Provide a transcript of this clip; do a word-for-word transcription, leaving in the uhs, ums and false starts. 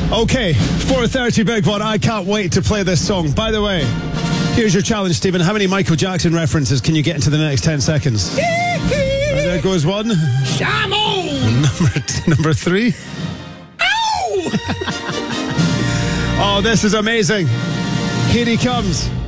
Okay, four thirty Big One. I can't wait to play this song. By the way, here's your challenge, Stephen. How many Michael Jackson references can you get into the next ten seconds? And there goes one. Shamo! Number, t- number three. Ow! Oh, this is amazing. Here he comes.